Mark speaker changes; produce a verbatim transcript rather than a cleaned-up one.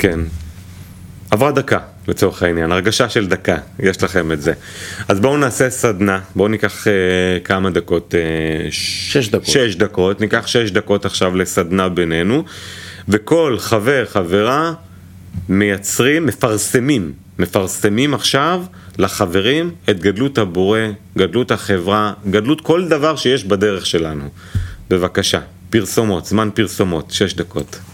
Speaker 1: כן. עברה דקה, לצורך העניין, הרגשה של דקה, יש לכם את זה. אז בואו נעשה סדנה, בואו ניקח אה, כמה דקות. אה,
Speaker 2: שש דקות.
Speaker 1: שש דקות, ניקח שש דקות עכשיו לסדנה בינינו, וכל חבר, חברה, מייצרים, מפרסמים, מפרסמים עכשיו לחברים את גדלות הבורא, גדלות החברה, גדלות כל דבר שיש בדרך שלנו. בבקשה, פרסומות, זמן פרסומות, שש דקות.